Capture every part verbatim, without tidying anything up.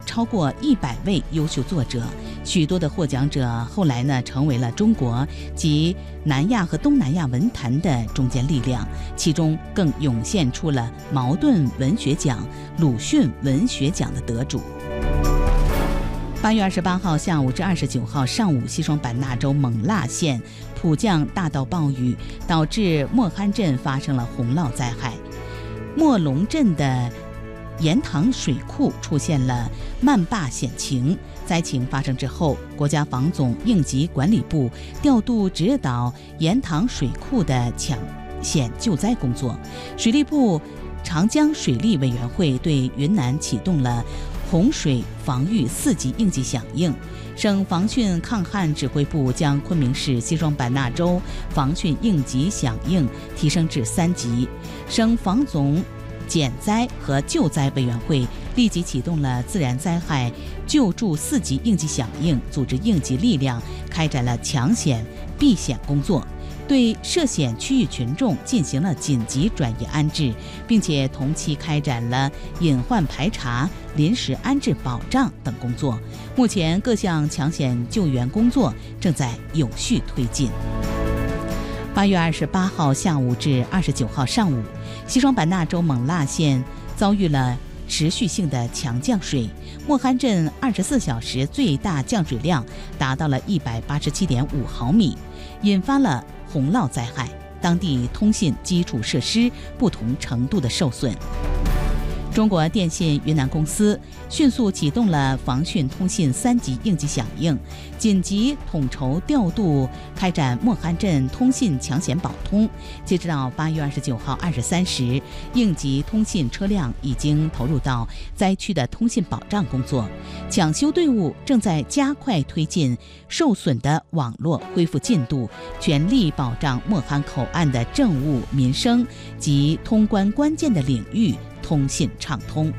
超过一百位优秀作者，许多的获奖者后来呢成为了中国及南亚和东南亚文坛的中坚力量，其中更涌现出了茅盾文学奖、鲁迅文学奖的得主。八月二十八号下午至二十九号上午，西双版纳州勐腊县普降大到暴雨，导致莫罕镇发生了洪涝灾害。莫龙镇的盐塘水库出现了漫坝险情，灾情发生之后，国家防总应急管理部调度指导盐塘水库的抢险救灾工作。水利部长江水利委员会对云南启动了洪水防御四级应急响应，省防汛抗旱指挥部将昆明市西双版纳州防汛应急响应提升至三级，省防总减灾和救灾委员会立即启动了自然灾害救助四级应急响应，组织应急力量开展了抢险避险工作，对涉险区域群众进行了紧急转移安置，并且同期开展了隐患排查、临时安置保障等工作。目前各项抢险救援工作正在有序推进。八月二十八号下午至二十九号上午，西双版纳州勐腊县遭遇了持续性的强降水，莫罕镇二十四小时最大降水量达到了一百八十七点五毫米，引发了洪涝灾害，当地通信基础设施不同程度的受损。中国电信云南公司迅速启动了防汛通信三级应急响应，紧急统筹调度开展莫罕镇通信抢险保通。截止到八月二十九号二十三时，应急通信车辆已经投入到灾区的通信保障工作，抢修队伍正在加快推进受损的网络恢复进度，全力保障莫罕口岸的政务民生及通关关键的领域通信畅通。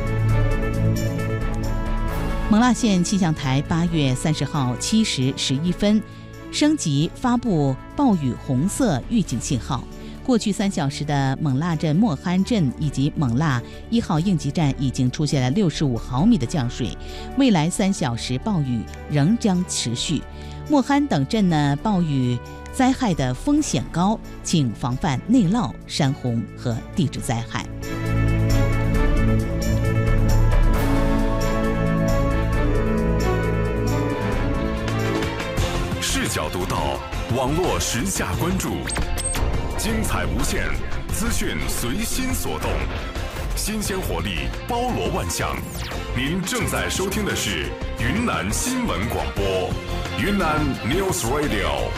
勐腊县气象台八月三十号七时十一分升级发布暴雨红色预警信号。过去三小时的勐腊镇莫罕镇以及勐腊一号应急站已经出现了六十五毫米的降水，未来三小时暴雨仍将持续。莫罕等镇呢，暴雨灾害的风险高，请防范内涝、山洪和地质灾害。 视角独到，网络时下关注，精彩无限，资讯随心所动，新鲜活力包罗万象。您正在收听的是云南新闻广播，云南 News Radio。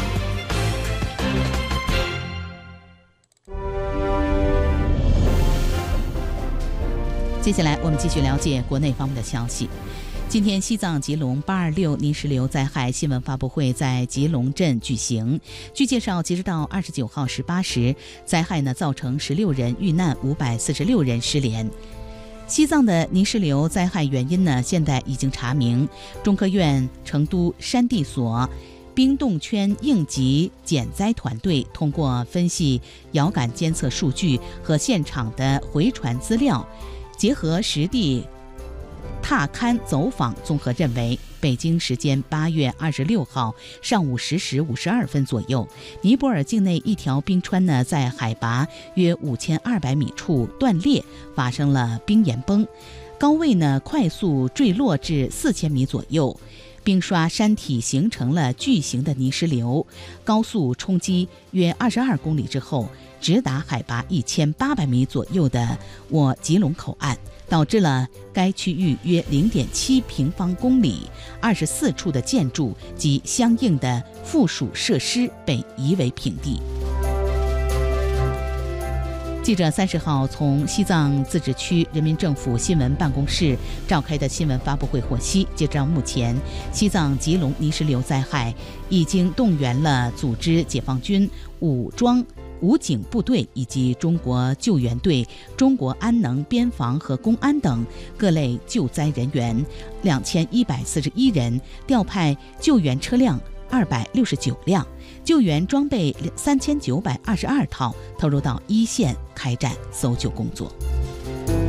接下来我们继续了解国内方面的消息。今天，西藏吉隆八二六泥石流灾害新闻发布会在吉隆镇举行。据介绍，截止到二十九号十八时，灾害呢造成十六人遇难，五百四十六人失联。西藏的泥石流灾害原因呢，现在已经查明。中科院成都山地所冰冻圈应急减灾团队通过分析遥感监测数据和现场的回传资料，结合实地踏勘走访，综合认为，北京时间八月二十六号上午十时五十二分左右，尼泊尔境内一条冰川呢，在海拔约五千二百米处断裂，发生了冰岩崩，高位呢快速坠落至四千米左右。冰刷山体形成了巨型的泥石流，高速冲击约二十二公里之后，直达海拔一千八百米左右的我吉隆口岸，导致了该区域约零点七平方公里二十四处的建筑及相应的附属设施被夷为平地。记者三十号从西藏自治区人民政府新闻办公室召开的新闻发布会获悉，截至到目前，西藏吉隆泥石流灾害已经动员了组织解放军武装武警部队以及中国救援队、中国安能边防和公安等各类救灾人员两千一百四十一人，调派救援车辆二百六十九辆，救援装备三千九百二十二套，投入到一线开展搜救工作。